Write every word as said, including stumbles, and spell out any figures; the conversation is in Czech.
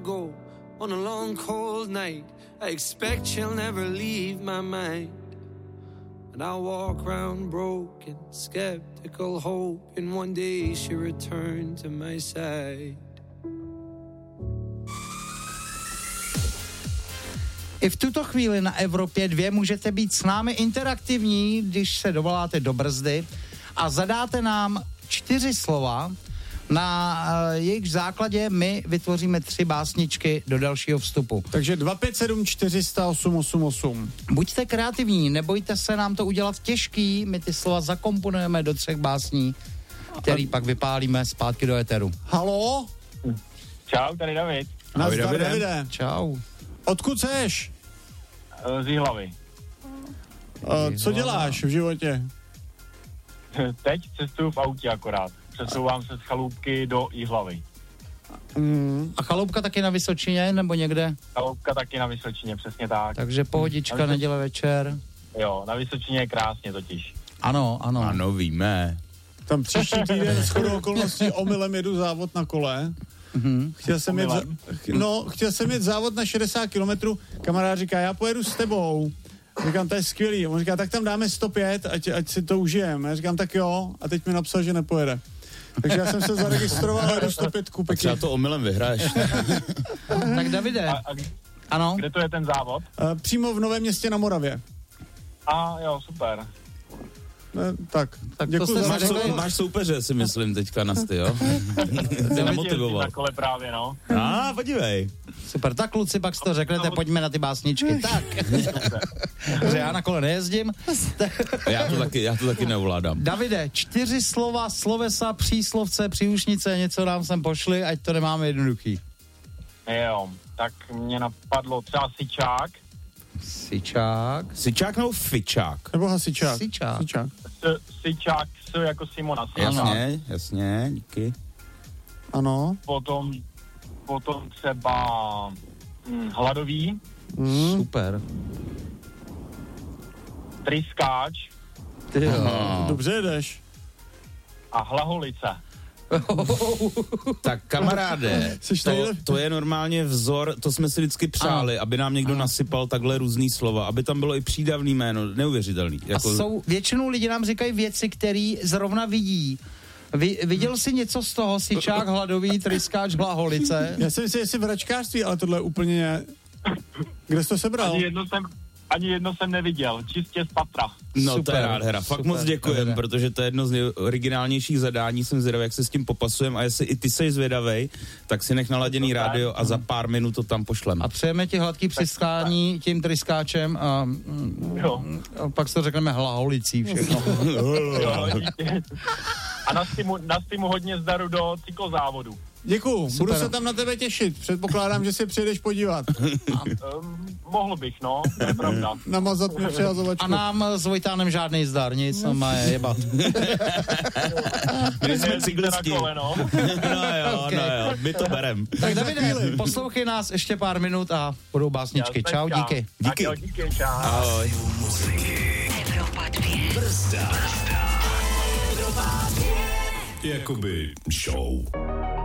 Go on a long cold night, I expect she'll never leave my mind. And I'll walk round broken, skeptical, hoping one day she'll return to my side. I v tuto chvíli na Evropě dvě můžete být s námi interaktivní, když se dovoláte do brzdy a zadáte nám čtyři slova, na uh, jejich základě my vytvoříme tři básničky do dalšího vstupu. Takže dva pět sedm čtyři sta osm osm osm. Buďte kreativní, nebojte se nám to udělat těžký, my ty slova zakomponujeme do třech básní, který pak vypálíme zpátky do éteru. Halo? Čau, tady David. Nazdar, Davide. Čau. Odkud seš? Z Jihlavy. Uh, co děláš v životě? Teď cestuju v autě akorát. Přesouvám se z Chaloupky do Jihlavy. Mm. A Chaloupka taky na Vysočině, nebo někde? Chaloupka taky na Vysočině, přesně tak. Takže pohodička, Vysoč... neděle večer. Jo, na Vysočině je krásně totiž. Ano, ano. Ano, víme. Tam příští týden shodou okolností omylem jedu závod na kole. Mm-hmm. Chtěl jsem jet, no, chtěl jsem jet závod na šedesát kilometrů, kamarád říká, já pojedu s tebou. Říkám, to je skvělý. On říká, tak tam dáme sto pět, ať, ať si to užijeme. Já říkám, tak jo, a teď mi napsal, že nepojede. Takže já jsem se zaregistroval a jdu sto pět kupek. Třeba to omylem vyhraješ. Tak Davide. A, a ano. Kde to je ten závod? Uh, přímo v Novém Městě na Moravě. A jo, super. Ne, tak, tak děkuji za máš, sou, máš soupeře, si myslím, teďka na sty, jo? Jsi namotivoval. Na kole právě, no. A, ah, podívej. Super, tak kluci, pak si to řeknete, pojďme na ty básničky. Tak. Že já na kole nejezdím. já, to taky, já to taky neovládám. Davide, čtyři slova, slovesa, příslovce, příušnice, něco nám sem pošli, ať to nemáme jednoduchý. Jo, tak mě napadlo třeba syčák. Syčák. Syčák nebo fičák? Nebo hasičák. Syčák. Syčák. S, syčák, s jako Simona. Syčák. Jasně, jasně, díky. Ano. Potom, potom třeba hm, hladový. Mm. Super. Tryskáč. Ty jo. Dobře jedeš. A hlaholice. Tak kamaráde, to, to je normálně vzor, to jsme si vždycky přáli, ano. aby nám někdo ano. nasypal takhle různý slova, aby tam bylo i přídavný jméno, neuvěřitelný. Jako... A jsou, většinou lidi nám říkají věci, které zrovna vidí. Vy, viděl jsi něco z toho, syčák, hladový, tryskáč, hlaholice? Já jsem si jestli v račkářství, ale tohle je úplně... Kde jsi to sebral? Ani jedno jsem, ani jedno jsem neviděl, čistě z patra. No super, to je nádhera, fakt super, moc děkujem, nádhera. Protože to je jedno z nejoriginálnějších zadání, jsem zvědavý, jak se s tím popasujeme a jestli i ty seš zvědavej, tak si nech naladěný rádio a za pár minut to tam pošlem. A přejeme ti hladký přiskání tím tryskáčem a, Jo. a pak se to řekneme hlaholicí všechno. Jo, a na Steamu, na Steamu hodně zdaru do cyklozávodu. Děkuju, Super. budu se tam na tebe těšit. Předpokládám, že si přijedeš podívat. Um, mohl bych, no, to je pravda. Namazat mi přihazovačku. A nám s Vojtánem žádný zdar, nic, no má je jebat. My jsme cyklisti. Na kole, no. No jo, okay. no jo, my to berem. Tak Davide, poslouchej nás ještě pár minut a budou básničky. Čau, díky. Díky. Jo, díky, čau. Ahoj. Evropa dvě. Brzda. Evropa dvě. Jakoby show.